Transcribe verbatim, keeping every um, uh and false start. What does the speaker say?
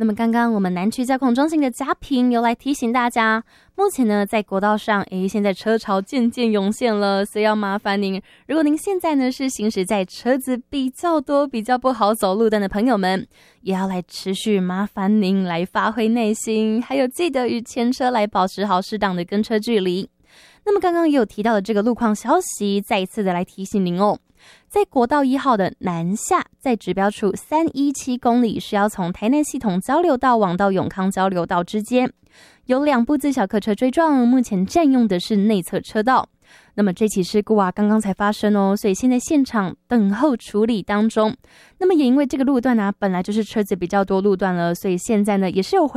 那么刚刚我们南区交控中心的嘉平有来提醒大家，目前呢在国道上，诶，现在车潮渐渐涌现了，所以要麻烦您，如果您现在呢是行驶在车子比较多、比较不好走路段的朋友们，也要来持续麻烦您来发挥耐心，还有记得与前车来保持好适当的跟车距离。那么刚刚也有提到的这个路况消息，再一次的来提醒您哦，在国道一号的南下，在指标处三一七公里是要从台南系统交流道往到永康交流道之间，有两部自小客车追撞，目前占用的是内侧车道。那么这起事故啊，刚刚才发生哦，所以现在现场等候处理当中。那么也因为这个路段呢、啊，本来就是车子比较多路段了，所以现在呢也是有